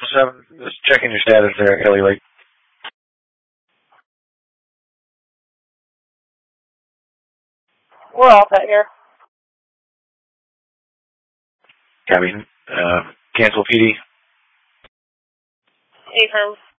7, just checking your status there, Hilly Lake. We're all set here. Copy. Cancel PD. Affirm.